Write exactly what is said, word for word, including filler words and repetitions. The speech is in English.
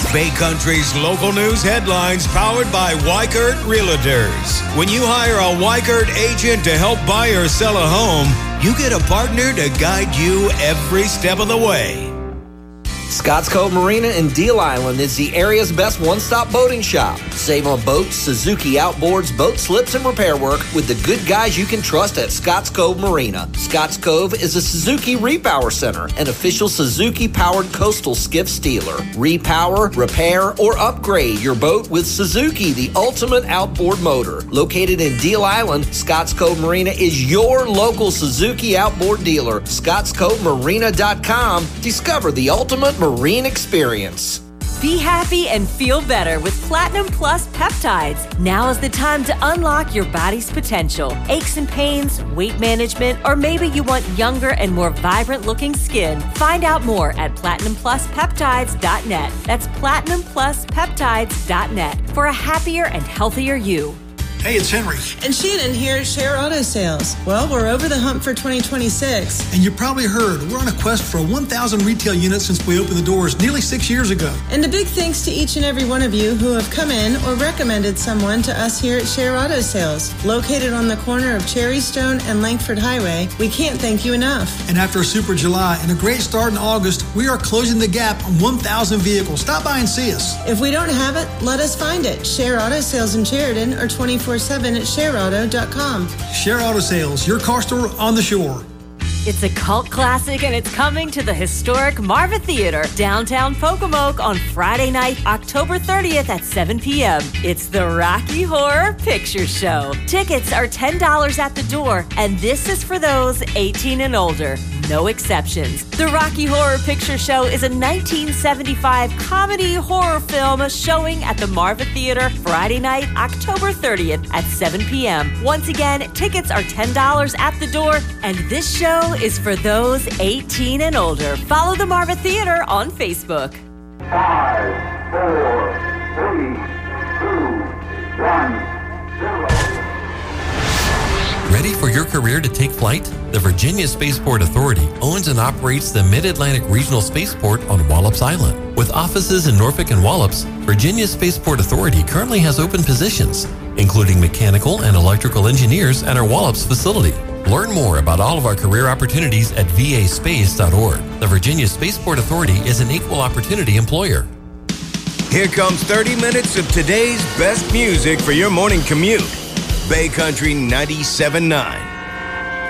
Bay Country's local news headlines powered by Weichert Realtors. When you hire a Weichert agent to help buy or sell a home, you get a partner to guide you every step of the way. Scotts Cove Marina in Deal Island is the area's best one-stop boating shop. Save on boats, Suzuki outboards, boat slips, and repair work with the good guys you can trust at Scotts Cove Marina. Scotts Cove is a Suzuki Repower Center, an official Suzuki-powered coastal skiff dealer. Repower, repair, or upgrade your boat with Suzuki, the ultimate outboard motor. Located in Deal Island, Scotts Cove Marina is your local Suzuki outboard dealer. Scotts Cove Marina dot com. Discover the ultimate marine experience. Be happy and feel better with Platinum Plus Peptides. Now is the time to unlock your body's potential. Aches and pains, weight management, or maybe you want younger and more vibrant looking skin. Find out more at platinum plus peptides dot net. That's platinum plus peptides dot net for a happier and healthier you. Hey, it's Henry. And Shannon here at Share Auto Sales. Well, we're over the hump for twenty twenty-six. And you probably heard, we're on a quest for one thousand retail units since we opened the doors nearly six years ago. And a big thanks to each and every one of you who have come in or recommended someone to us here at Share Auto Sales. Located on the corner of Cherrystone and Langford Highway, we can't thank you enough. And after a super July and a great start in August, we are closing the gap on one thousand vehicles. Stop by and see us. If we don't have it, let us find it. Share Auto Sales in Sheridan or twenty-four seven at share auto dot com. Share Auto Sales, your car store on the shore. It's a cult classic, and it's coming to the historic Marva Theater, downtown Pocomoke, on Friday night, October thirtieth at seven p.m. It's the Rocky Horror Picture Show. Tickets are ten dollars at the door, and this is for those eighteen and older. No exceptions. The Rocky Horror Picture Show is a nineteen seventy-five comedy horror film showing at the Marva Theater Friday night, October thirtieth at seven p.m. Once again, tickets are ten dollars at the door, and this show is for those eighteen and older. Follow the Marva Theater on Facebook. Five, four, three, two, one, zero. Ready for your career to take flight? The Virginia Spaceport Authority owns and operates the Mid-Atlantic Regional Spaceport on Wallops Island. With offices in Norfolk and Wallops, Virginia Spaceport Authority currently has open positions, including mechanical and electrical engineers at our Wallops facility. Learn more about all of our career opportunities at v a space dot org. The Virginia Spaceport Authority is an equal opportunity employer. Here comes thirty minutes of today's best music for your morning commute. Bay Country ninety-seven point nine.